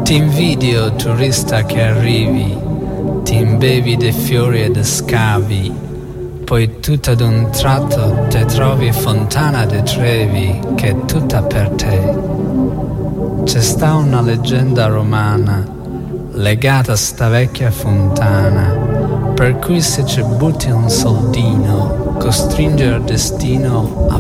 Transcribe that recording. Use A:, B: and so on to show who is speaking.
A: Ti invidio, turista che arrivi, ti imbevi dei fiori ed scavi, poi tutto ad un tratto te trovi Fontana de Trevi, che è tutta per te. C'è sta una leggenda romana legata a sta vecchia fontana, per cui se ci butti un soldino, costringe il destino a